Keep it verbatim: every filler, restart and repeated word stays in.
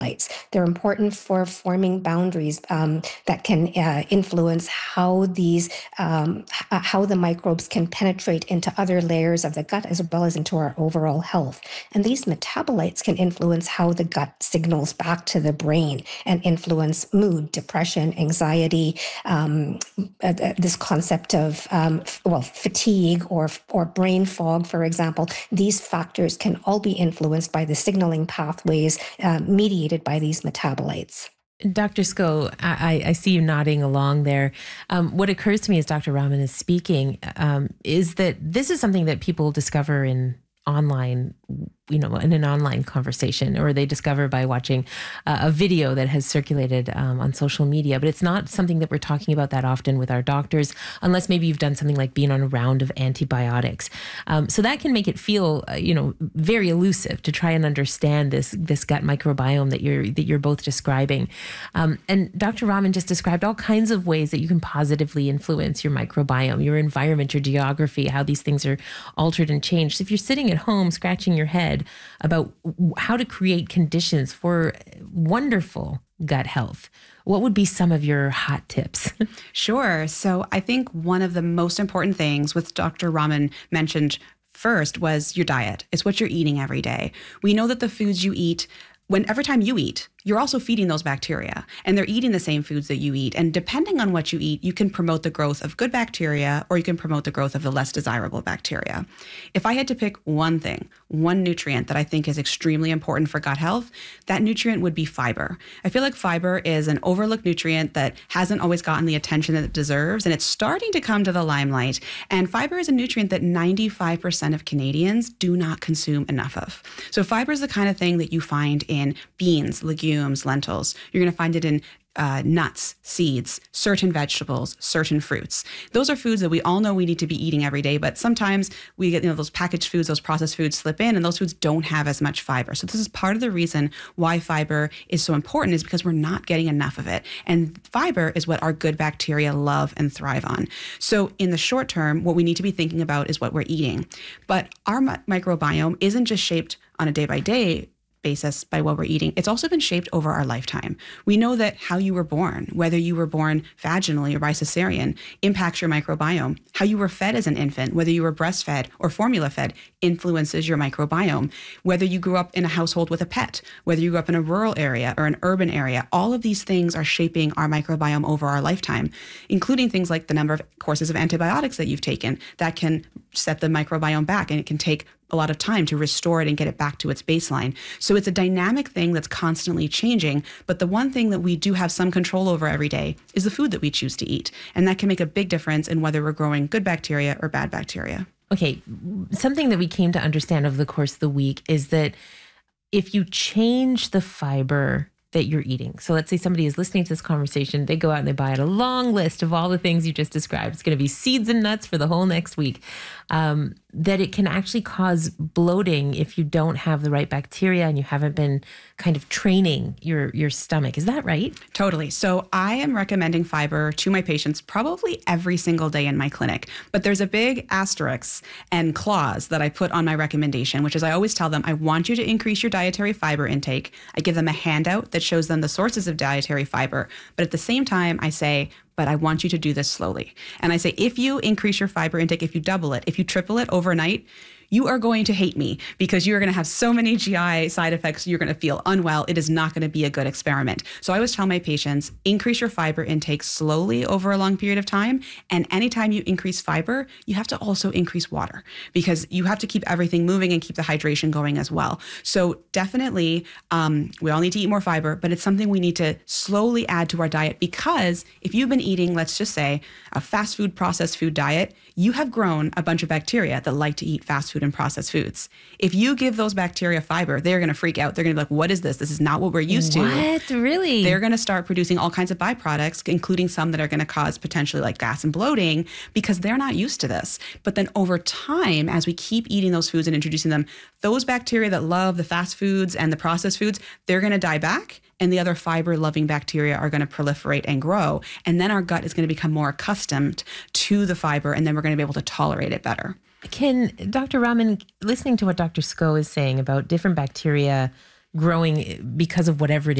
They're important for forming boundaries um, that can uh, influence how these, um, h- how the microbes can penetrate into other layers of the gut as well as into our overall health. And these metabolites can influence how the gut signals back to the brain and influence mood, depression, anxiety, um, uh, uh, this concept of um, f- well fatigue or or brain fog, for example. These factors can all be influenced by the signaling pathways uh, mediated by these metabolites. Doctor Sko, I, I see you nodding along there. Um, what occurs to me as Doctor Rahman is speaking um, is that this is something that people discover in online, you know, in an online conversation, or they discover by watching uh, a video that has circulated um, on social media. But it's not something that we're talking about that often with our doctors, unless maybe you've done something like being on a round of antibiotics. Um, so that can make it feel, uh, you know, very elusive to try and understand this this gut microbiome that you're that you're both describing. Um, and Doctor Rahman just described all kinds of ways that you can positively influence your microbiome, your environment, your geography, how these things are altered and changed. So if you're sitting at home scratching your head about how to create conditions for wonderful gut health, what would be some of your hot tips? Sure. So I think one of the most important things, which Doctor Rahman mentioned first, was your diet. It's what you're eating every day. We know that the foods you eat, when every time you eat, you're also feeding those bacteria, and they're eating the same foods that you eat. And depending on what you eat, you can promote the growth of good bacteria, or you can promote the growth of the less desirable bacteria. If I had to pick one thing, one nutrient that I think is extremely important for gut health, that nutrient would be fiber. I feel like fiber is an overlooked nutrient that hasn't always gotten the attention that it deserves, and it's starting to come to the limelight. And fiber is a nutrient that ninety-five percent of Canadians do not consume enough of. So fiber is the kind of thing that you find in beans, legumes, lentils. You're going to find it in uh, nuts, seeds, certain vegetables, certain fruits. Those are foods that we all know we need to be eating every day, but sometimes we get, you know, those packaged foods, those processed foods slip in, and those foods don't have as much fiber. So this is part of the reason why fiber is so important, is because we're not getting enough of it. And fiber is what our good bacteria love and thrive on. So in the short term, what we need to be thinking about is what we're eating. But our mi- microbiome isn't just shaped on a day-by-day basis by what we're eating. It's also been shaped over our lifetime. We know that how you were born, whether you were born vaginally or by cesarean, impacts your microbiome. How you were fed as an infant, whether you were breastfed or formula fed, influences your microbiome. Whether you grew up in a household with a pet, whether you grew up in a rural area or an urban area, all of these things are shaping our microbiome over our lifetime, including things like the number of courses of antibiotics that you've taken that can set the microbiome back, and it can take a lot of time to restore it and get it back to its baseline. So it's a dynamic thing that's constantly changing. But the one thing that we do have some control over every day is the food that we choose to eat. And that can make a big difference in whether we're growing good bacteria or bad bacteria. Okay, something that we came to understand over the course of the week is that if you change the fiber that you're eating. So let's say somebody is listening to this conversation, they go out and they buy out a long list of all the things you just described. It's going to be seeds and nuts for the whole next week. Um, that it can actually cause bloating if you don't have the right bacteria and you haven't been kind of training your, your stomach. Is that right? Totally. So I am recommending fiber to my patients probably every single day in my clinic. But there's a big asterisk and clause that I put on my recommendation, which is I always tell them, I want you to increase your dietary fiber intake. I give them a handout that shows them the sources of dietary fiber. But at the same time, I say, but I want you to do this slowly. And I say, if you increase your fiber intake, if you double it, if you triple it overnight, you are going to hate me because you are going to have so many G I side effects. You're going to feel unwell. It is not going to be a good experiment. So I always tell my patients, increase your fiber intake slowly over a long period of time. And anytime you increase fiber, you have to also increase water because you have to keep everything moving and keep the hydration going as well. So definitely, um, we all need to eat more fiber, but it's something we need to slowly add to our diet because if you've been eating, let's just say, a fast food, processed food diet, you have grown a bunch of bacteria that like to eat fast food and processed foods. If you give those bacteria fiber, they're going to freak out. They're going to be like, what is this? This is not what we're used to. What? Really? They're going to start producing all kinds of byproducts, including some that are going to cause potentially like gas and bloating because they're not used to this. But then over time, as we keep eating those foods and introducing them, those bacteria that love the fast foods and the processed foods, they're going to die back. And the other fiber-loving bacteria are going to proliferate and grow. And then our gut is going to become more accustomed to the fiber, and then we're going to be able to tolerate it better. Can Doctor Rahman, listening to what Doctor Sko is saying about different bacteria growing because of whatever it